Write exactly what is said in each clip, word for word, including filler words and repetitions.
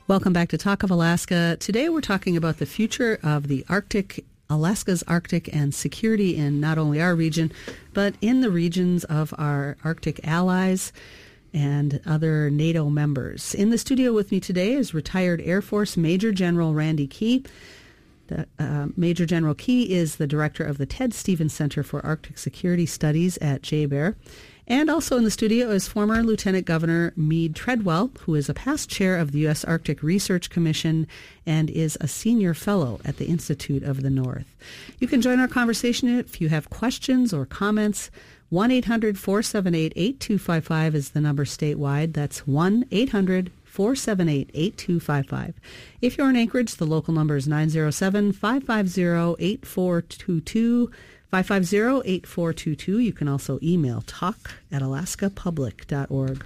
Welcome back to Talk of Alaska. Today we're talking about the future of the Arctic, Alaska's Arctic, and security in not only our region, but in the regions of our Arctic allies and other NATO members. In the studio with me today is retired Air Force Major General Randy Key. The, uh, Major General Key is the director of the Ted Stevens Center for Arctic Security Studies at J B E A R. And also in the studio is former Lieutenant Governor Mead Treadwell, who is a past chair of the U S Arctic Research Commission and is a senior fellow at the Institute of the North. You can join our conversation if you have questions or comments. one eight hundred four seven eight eight two five five is the number statewide. That's one eight hundred four seven eight eight two five five. If you're in Anchorage, the local number is nine zero seven five five zero eight four two two. five five zero eight four two two. You can also email talk at alaska public dot org.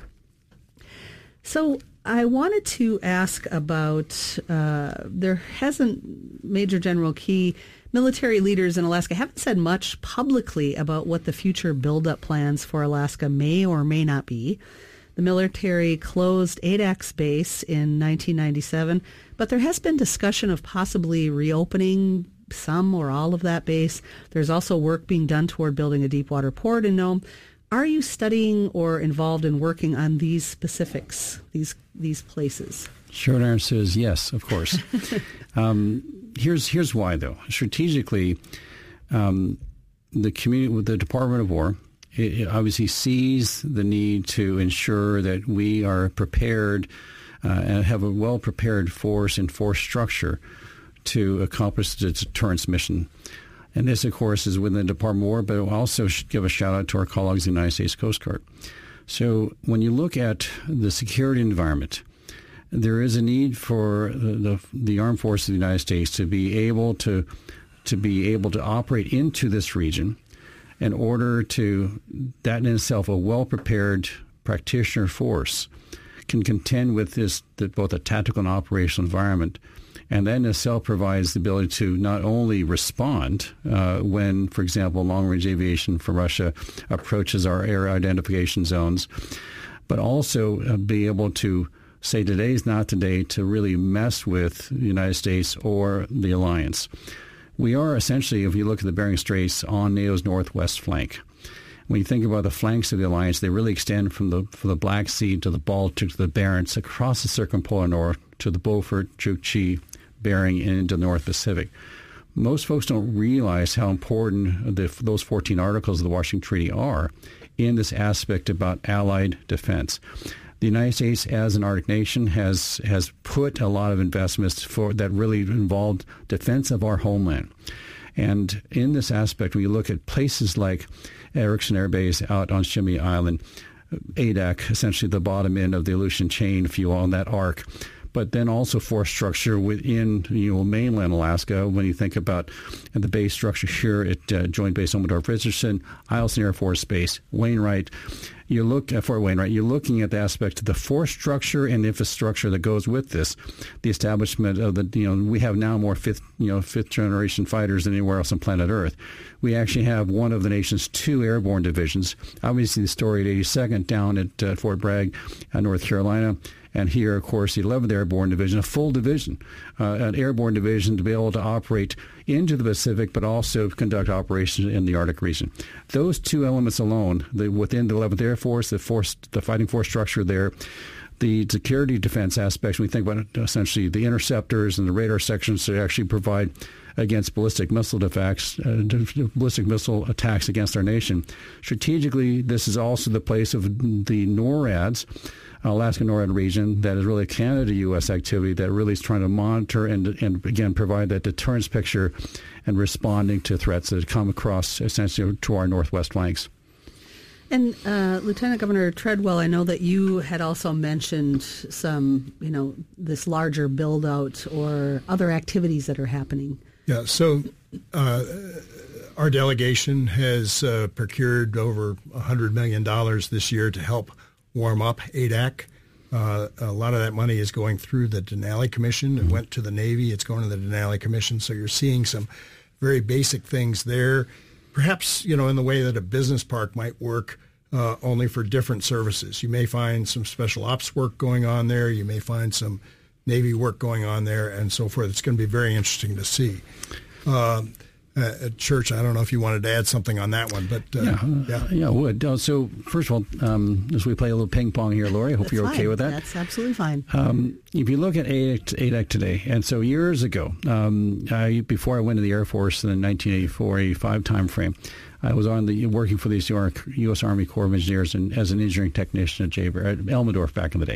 So I wanted to ask about, uh, there hasn't, Major General Key, military leaders in Alaska haven't said much publicly about what the future buildup plans for Alaska may or may not be. The military closed A D A C's base in nineteen ninety-seven, but there has been discussion of possibly reopening some or all of that base. There's also work being done toward building a deep-water port in Nome. Are you studying or involved in working on these specifics, these these places? Short answer is yes, of course. um, here's here's why, though. Strategically, um, the community with the Department of War, it, it obviously sees the need to ensure that we are prepared uh, and have a well-prepared force and force structure to accomplish the deterrence mission. And this, of course, is within the Department of War, but we'll also should give a shout-out to our colleagues in the United States Coast Guard. So when you look at the security environment, there is a need for the, the, the armed forces of the United States to be able to to be able to operate into this region in order to, that in itself, a well-prepared practitioner force can contend with this, the, both a tactical and operational environment. And that in itself provides the ability to not only respond uh, when, for example, long-range aviation from Russia approaches our air identification zones, but also uh, be able to say today's not today to really mess with the United States or the alliance. We are essentially, if you look at the Bering Straits, on NATO's northwest flank. When you think about the flanks of the alliance, they really extend from the from the Black Sea to the Baltic to the Barents, across the circumpolar north to the Beaufort, Chukchi, Bering, and into the North Pacific. Most folks don't realize how important the, those fourteen articles of the Washington Treaty are in this aspect about allied defense. The United States, as an Arctic nation, has has put a lot of investments for that really involved defense of our homeland. And in this aspect, when you look at places like Erickson Air Base out on Shimei Island, A D A C, essentially the bottom end of the Aleutian chain, if you will, on that arc, but then also force structure within, you know, mainland Alaska. When you think about the base structure here at uh, Joint Base Omidyar-Richardson, Eielson Air Force Base, Wainwright, you look at Fort Wainwright, you're looking at the aspect of the force structure and infrastructure that goes with this. The establishment of the, you know, we have now more fifth, you know, fifth generation fighters than anywhere else on planet Earth. We actually have one of the nation's two airborne divisions. Obviously, the Storied eighty-second down at uh, Fort Bragg, uh, North Carolina. And here, of course, the eleventh Airborne Division, a full division, uh, an airborne division to be able to operate into the Pacific, but also conduct operations in the Arctic region. Those two elements alone, the, within the eleventh Air Force, the force, the fighting force structure there, the security defense aspects, when we think about essentially the interceptors and the radar sections to actually provide against ballistic missile attacks, uh, ballistic missile attacks against our nation. Strategically, this is also the place of the NORADs, Alaska NORAD region, that is really a Canada-U S activity that really is trying to monitor and, and again, provide that deterrence picture and responding to threats that come across essentially to our northwest flanks. And uh, Lieutenant Governor Treadwell, I know that you had also mentioned some, you know, this larger build-out or other activities that are happening. Yeah, so uh, our delegation has uh, procured over one hundred million dollars this year to help warm up A D A C. Uh, a lot of that money is going through the Denali Commission. It went to the Navy. It's going to the Denali Commission. So you're seeing some very basic things there. Perhaps, you know, in the way that a business park might work uh, only for different services. You may find some special ops work going on there. You may find some Navy work going on there and so forth. It's going to be very interesting to see. Um, Uh, Church, I don't know if you wanted to add something on that one, but uh, yeah, yeah, yeah, I would. Uh, so first of all, um, as we play a little ping pong here, Lori, I hope That's you're fine. okay with that. That's absolutely fine. Um, if you look at A D A C today, and so years ago, um, I, before I went to the Air Force in the nineteen eighty-four eighty-five time frame, I was on the working for the U S Army Corps of Engineers and as an engineering technician at Jaber at Elmendorf back in the day.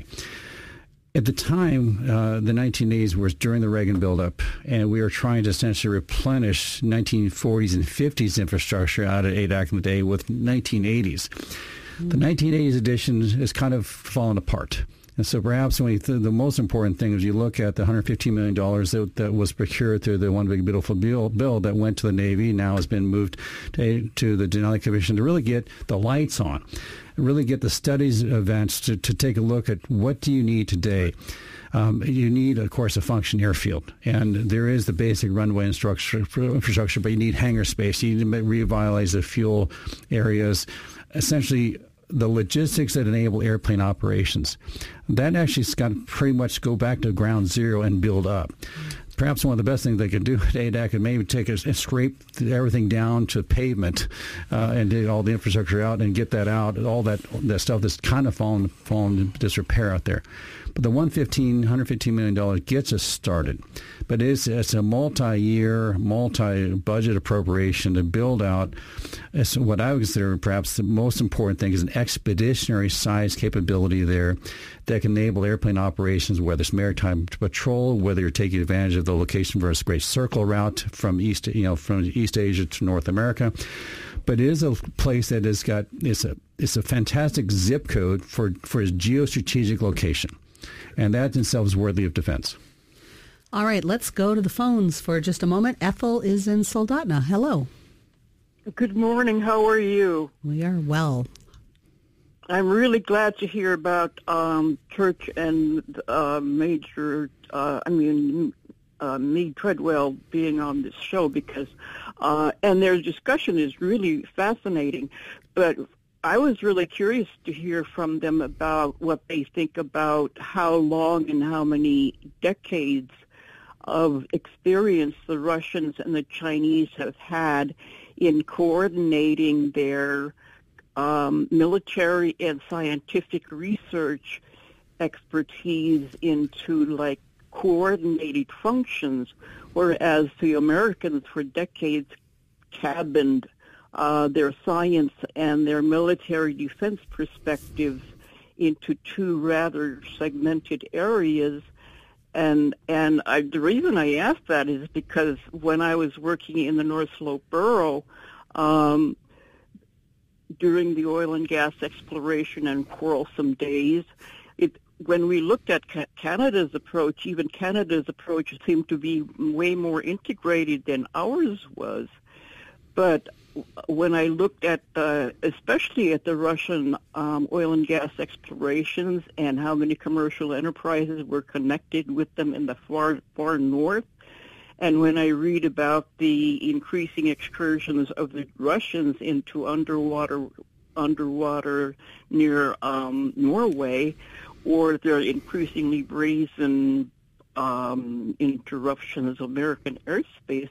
At the time, uh, the nineteen eighties was during the Reagan buildup, and we were trying to essentially replenish nineteen forties and fifties infrastructure out at A D A C in the day with nineteen eighties. Mm. The nineteen eighties edition has kind of fallen apart. And so perhaps when we th- the most important thing is you look at the one hundred fifteen million dollars that, that was procured through the One Big Beautiful Bill, bill that went to the Navy, now has been moved to, to the Denali Commission to really get the lights on, really get the studies events to, to take a look at what do you need today. Um, you need, of course, a functioning airfield, and there is the basic runway infrastructure, but you need hangar space. You need to revitalize the fuel areas, essentially the logistics that enable airplane operations. That actually has got to pretty much go back to ground zero and build up. Perhaps one of the best things they could do at A D A C could maybe take a, and scrape everything down to pavement uh, and dig all the infrastructure out and get that out, all that that stuff that's kind of fallen, fallen into disrepair out there. But the one hundred fifteen million dollars gets us started. But it's, it's a multi-year, multi-budget appropriation to build out it's what I would consider perhaps the most important thing is an expeditionary size capability there that can enable airplane operations, whether it's maritime patrol, whether you're taking advantage of the location for a great circle route from East, you know, from East Asia to North America. But it is a place that has got it's a it's a fantastic zip code for for its geostrategic location, and that in itself is worthy of defense. All right, let's go to the phones for just a moment. Ethel is in Soldotna. Hello. Good morning. How are you? We are well. I'm really glad to hear about um, Church and uh, Major, uh, I mean, uh, Meade Treadwell being on this show because, uh, and their discussion is really fascinating. But I was really curious to hear from them about what they think about how long and how many decades of experience the Russians and the Chinese have had in coordinating their um, military and scientific research expertise into like coordinated functions, whereas the Americans for decades cabined uh, their science and their military defense perspectives into two rather segmented areas. And and I, the reason I asked that is because when I was working in the North Slope Borough um, during the oil and gas exploration and quarrelsome days, it, when we looked at ca- Canada's approach, even Canada's approach seemed to be way more integrated than ours was. But when I looked at, uh, especially at the Russian um, oil and gas explorations and how many commercial enterprises were connected with them in the far, far north, and when I read about the increasing excursions of the Russians into underwater, underwater near um, Norway, or their increasingly brazen um, interruptions of American airspace,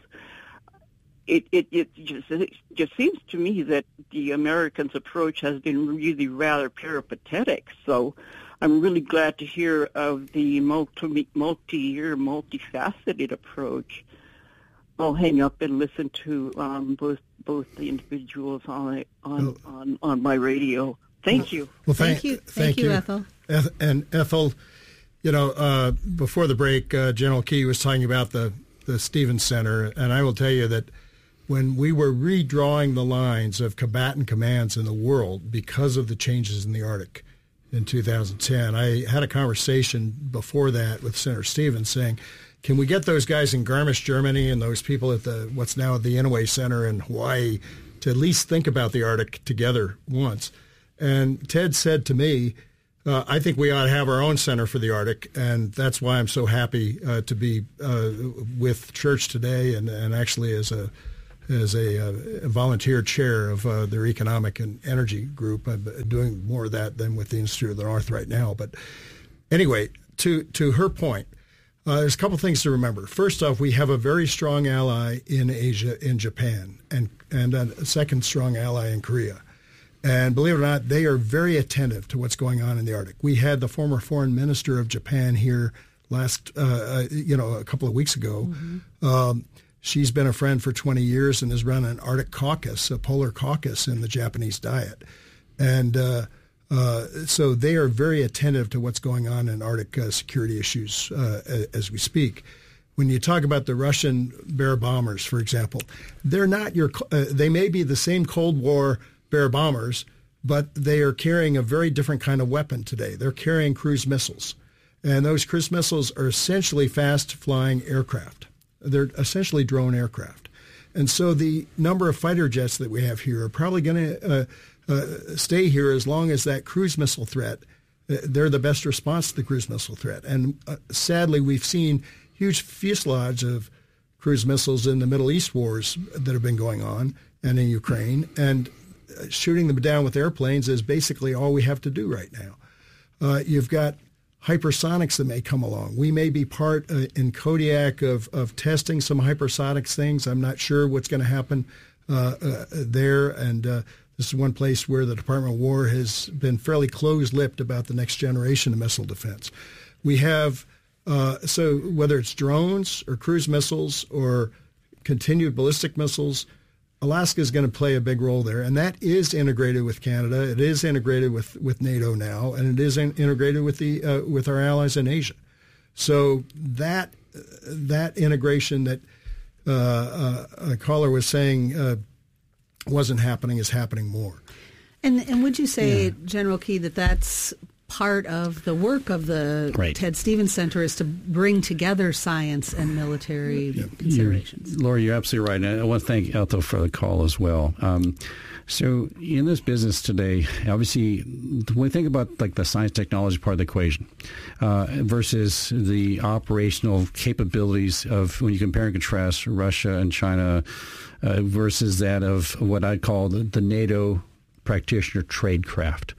It, it it just it just seems to me that the Americans' approach has been really rather peripatetic. So I'm really glad to hear of the multi, multi-year, multifaceted approach. I'll hang up and listen to um, both both the individuals on on, well, on on my radio. Thank well, you. Well, thank, thank you, thank, thank you, you, Ethel. Eth- and Ethel, you know, uh, before the break, uh, General Key was talking about the the Stevens Center, and I will tell you that when we were redrawing the lines of combatant commands in the world because of the changes in the Arctic in two thousand ten, I had a conversation before that with Senator Stevens saying, can we get those guys in Garmisch, Germany, and those people at the what's now the Inouye Center in Hawaii to at least think about the Arctic together once? And Ted said to me, uh, I think we ought to have our own center for the Arctic, and that's why I'm so happy uh, to be uh, with Church today and, and actually as a as a, uh, a volunteer chair of uh, their economic and energy group. I'm doing more of that than with the Institute of the North right now. But anyway, to to her point, Uh, there's a couple things to remember. First off, we have a very strong ally in Asia, in Japan, and, and a second strong ally in Korea. And believe it or not, they are very attentive to what's going on in the Arctic. We had the former foreign minister of Japan here last, uh, you know, a couple of weeks ago. Mm-hmm. Um, she's been a friend for twenty years and has run an Arctic caucus, a polar caucus in the Japanese diet. And uh, uh, so they are very attentive to what's going on in Arctic uh, security issues uh, as we speak. When you talk about the Russian Bear bombers, for example, they're not your. Uh, they may be the same Cold War Bear bombers, but they are carrying a very different kind of weapon today. They're carrying cruise missiles, and those cruise missiles are essentially fast-flying aircraft. They're essentially drone aircraft, and so the number of fighter jets that we have here are probably going to uh, uh, stay here as long as that cruise missile threat. Uh, they're the best response to the cruise missile threat, and uh, sadly, we've seen huge fuselage of cruise missiles in the Middle East wars that have been going on and in Ukraine, and shooting them down with airplanes is basically all we have to do right now. Uh, you've got hypersonics that may come along. We may be part uh, in Kodiak of, of testing some hypersonics things. I'm not sure what's going to happen uh, uh, there. And uh, this is one place where the Department of War has been fairly closed-lipped about the next generation of missile defense. We have, uh, so whether it's drones or cruise missiles or continued ballistic missiles, Alaska is going to play a big role there, and that is integrated with Canada. It is integrated with, with NATO now, and it is in, integrated with the uh, with our allies in Asia. So that that integration that uh, uh, a caller was saying uh, wasn't happening is happening more. And and would you say, Yeah. General Key, that that's part of the work of the Right. Ted Stevens Center is to bring together science and military considerations? You're, Laura, you're absolutely right. And I want to thank Elto for the call as well. Um, so in this business today, obviously, when we think about like the science technology part of the equation uh, versus the operational capabilities of when you compare and contrast Russia and China uh, versus that of what I'd call the, the NATO practitioner tradecraft.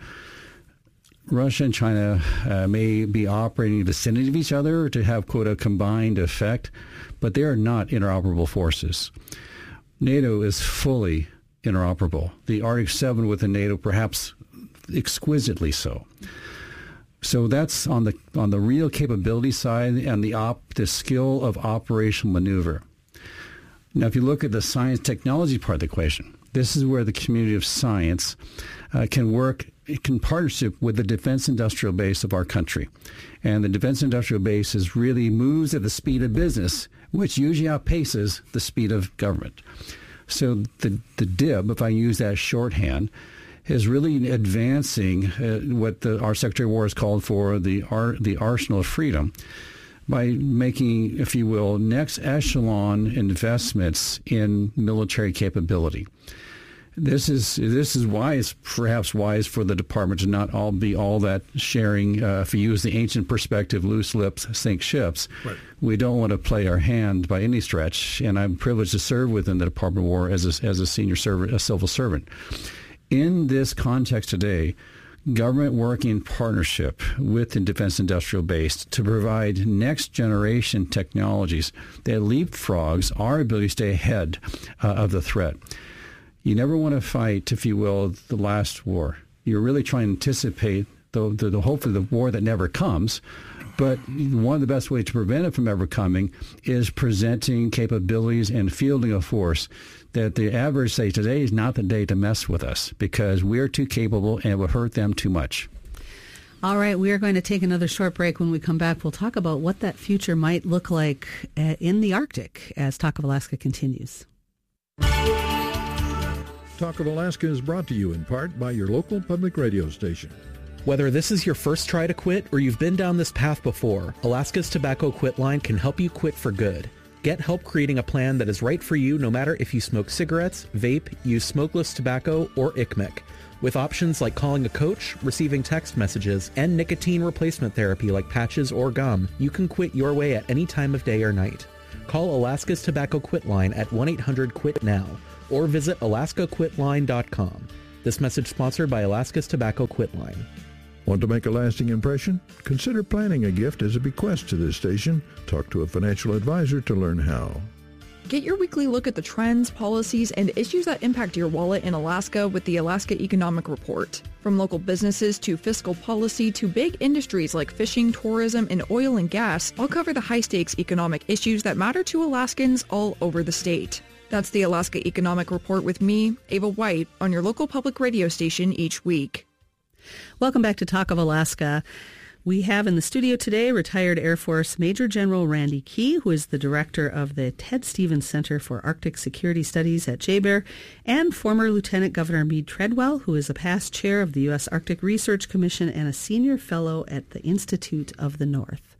Russia and China uh, may be operating in the vicinity of each other to have, quote, a combined effect, but they are not interoperable forces. NATO is fully interoperable. The Arctic Seven within NATO, perhaps exquisitely so. So that's on the on the real capability side and the op the skill of operational maneuver. Now, if you look at the science technology part of the equation, this is where the community of science uh, can work in partnership with the defense industrial base of our country. And the defense industrial base is really moves at the speed of business, which usually outpaces the speed of government. So the, the D I B, if I use that shorthand, is really advancing uh, what the, our Secretary of War has called for the, ar, the arsenal of freedom by making, if you will, next echelon investments in military capability. This is this is why it's perhaps wise for the department to not all be all that sharing. Uh, if you use the ancient perspective, loose lips sink ships. Right. We don't want to play our hand by any stretch. And I'm privileged to serve within the Department of War as a, as a senior servant, a civil servant. In this context today, government working in partnership with the defense industrial base to provide next generation technologies that leapfrogs our ability to stay ahead uh, of the threat. You never want to fight, if you will, the last war. You're really trying to anticipate the, the, the hopefully the war that never comes. But one of the best ways to prevent it from ever coming is presenting capabilities and fielding a force that the average say today is not the day to mess with us because we're too capable and it would hurt them too much. All right, we are going to take another short break. When we come back, we'll talk about what that future might look like uh, in the Arctic as Talk of Alaska continues. Talk of Alaska is brought to you in part by your local public radio station. Whether this is your first try to quit or you've been down this path before, Alaska's Tobacco Quit Line can help you quit for good. Get help creating a plan that is right for you no matter if you smoke cigarettes, vape, use smokeless tobacco, or I C M E C. With options like calling a coach, receiving text messages, and nicotine replacement therapy like patches or gum, you can quit your way at any time of day or night. Call Alaska's Tobacco Quit Line at one eight hundred quit now or visit alaska quit line dot com. This message sponsored by Alaska's Tobacco Quit Line. Want to make a lasting impression? Consider planning a gift as a bequest to this station. Talk to a financial advisor to learn how. Get your weekly look at the trends, policies, and issues that impact your wallet in Alaska with the Alaska Economic Report. From local businesses to fiscal policy to big industries like fishing, tourism, and oil and gas, I'll cover the high-stakes economic issues that matter to Alaskans all over the state. That's the Alaska Economic Report with me, Ava White, on your local public radio station each week. Welcome back to Talk of Alaska. We have in the studio today retired Air Force Major General Randy Key, who is the director of the Ted Stevens Center for Arctic Security Studies at J B E R, and former Lieutenant Governor Meade Treadwell, who is a past chair of the U S Arctic Research Commission and a senior fellow at the Institute of the North.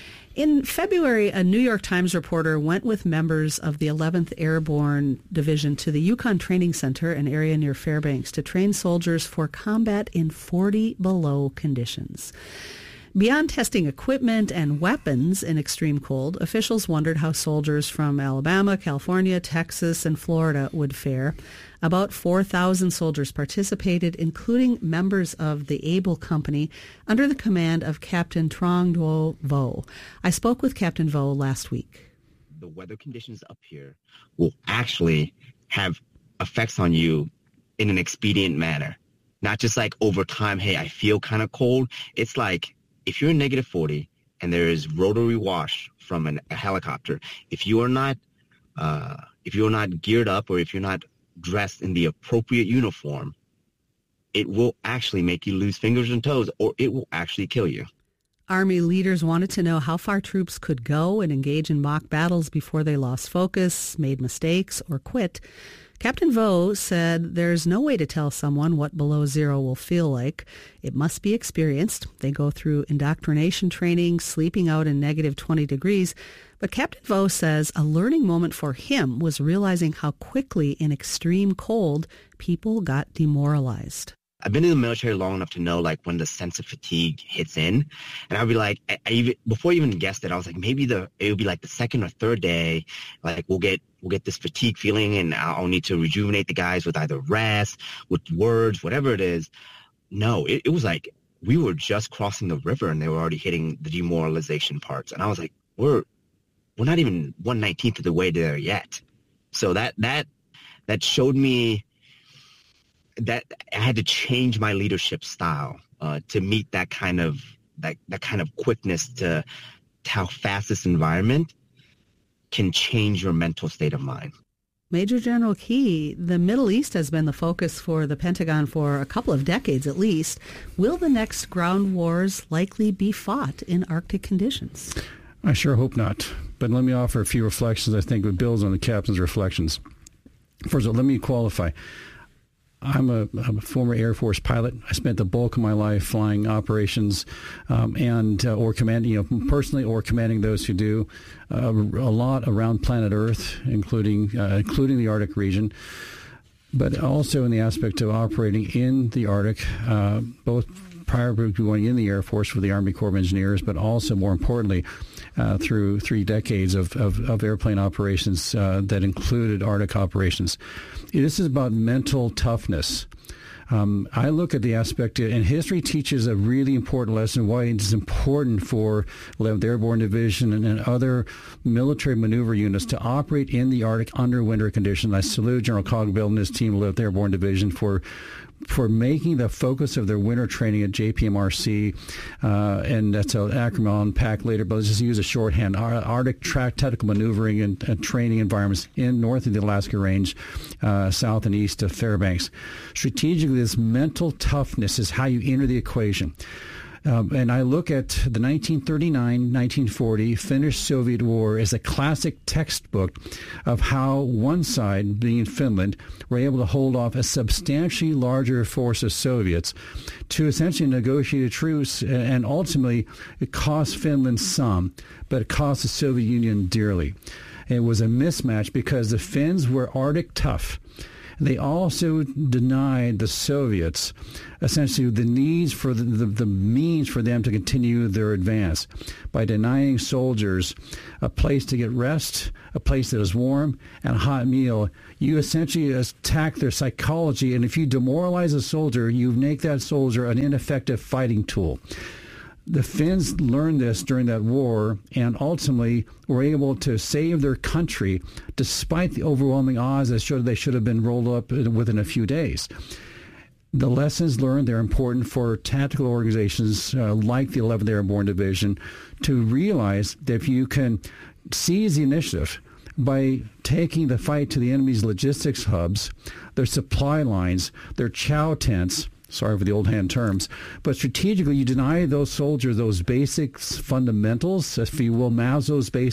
In February, a New York Times reporter went with members of the eleventh Airborne Division to the Yukon Training Center, an area near Fairbanks, to train soldiers for combat in forty below conditions. Beyond testing equipment and weapons in extreme cold, officials wondered how soldiers from Alabama, California, Texas, and Florida would fare. About four thousand soldiers participated, including members of the Able Company under the command of Captain Trong Do Vo. I spoke with Captain Vo last week. The weather conditions up here will actually have effects on you in an expedient manner. Not just like over time, hey, I feel kind of cold. It's like, if you're in negative forty and there is rotary wash from an, a helicopter, if you are not, uh, if you're not geared up or if you're not dressed in the appropriate uniform, it will actually make you lose fingers and toes, or it will actually kill you. Army leaders wanted to know how far troops could go and engage in mock battles before they lost focus, made mistakes, or quit. Captain Vo said there's no way to tell someone what below zero will feel like. It must be experienced. They go through indoctrination training, sleeping out in negative twenty degrees. But Captain Vo says a learning moment for him was realizing how quickly in extreme cold people got demoralized. I've been in the military long enough to know, like, when the sense of fatigue hits in, and I'll be like, I, I even, before I even guessed it, I was like, maybe the it would be like the second or third day, like we'll get we'll get this fatigue feeling, and I'll need to rejuvenate the guys with either rest, with words, whatever it is. No, it, it was like we were just crossing the river, and they were already hitting the demoralization parts, and I was like, we're we're not even one nineteenth of the way there yet. So that that that showed me that I had to change my leadership style uh, to meet that kind of that that kind of quickness to, to how fast this environment can change your mental state of mind. Major General Key, the Middle East has been the focus for the Pentagon for a couple of decades at least. Will the next ground wars likely be fought in Arctic conditions? I sure hope not. But let me offer a few reflections I think it builds on the captain's reflections. First of all, let me qualify. I'm a, I'm a former Air Force pilot. I spent the bulk of my life flying operations um, and uh, or commanding, you know, personally or commanding those who do uh, a lot around planet Earth, including uh, including the Arctic region, but also in the aspect of operating in the Arctic, uh, both prior to going in the Air Force for the Army Corps of Engineers, but also more importantly uh, through three decades of, of, of airplane operations uh, that included Arctic operations. This is about mental toughness. Um, I look at the aspect, and history teaches a really important lesson why it's important for eleventh Airborne Division and, and other military maneuver units to operate in the Arctic under winter conditions. I salute General Cogbill and his team, eleventh Airborne Division, for for making the focus of their winter training at J P M R C, uh, and that's an acronym I'll unpack later, but let's just use a shorthand, Arctic Track Tactical Maneuvering and, and Training Environments in north of the Alaska Range, uh, south and east of Fairbanks. Strategically, this mental toughness is how you enter the equation. Um, and I look at the nineteen thirty-nine nineteen forty Finnish-Soviet War as a classic textbook of how one side, being Finland, were able to hold off a substantially larger force of Soviets to essentially negotiate a truce, and ultimately it cost Finland some, but it cost the Soviet Union dearly. It was a mismatch because the Finns were Arctic tough. They also denied the Soviets essentially the needs for the, the, the means for them to continue their advance by denying soldiers a place to get rest, a place that is warm, and a hot meal. You essentially attack their psychology, and if you demoralize a soldier, you make that soldier an ineffective fighting tool. The Finns learned this during that war and ultimately were able to save their country despite the overwhelming odds that showed they should have been rolled up within a few days. The lessons learned, they're important for tactical organizations uh, like the eleventh Airborne Division to realize that if you can seize the initiative by taking the fight to the enemy's logistics hubs, their supply lines, their chow tents, sorry for the old hand terms, but strategically you deny those soldiers those basic fundamentals, if you will, Maslow's basic